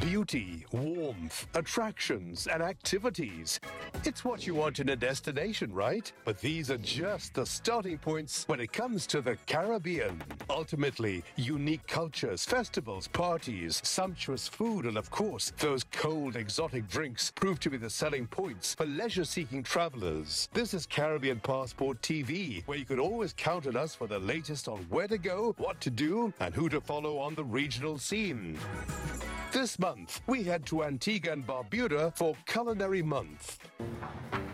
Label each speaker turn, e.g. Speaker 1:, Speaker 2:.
Speaker 1: Beauty, warmth, attractions, and activities. It's what you want in a destination, right? But these are just the starting points when it comes to the Caribbean. Ultimately, unique cultures, festivals, parties, sumptuous food, and of course, those cold exotic drinks prove to be the selling points for leisure-seeking travelers. This is Caribbean Passport TV, where you can always count on us for the latest on where to go, what to do, and who to follow on the regional scene. This month, we head to Antigua and Barbuda for Culinary Month.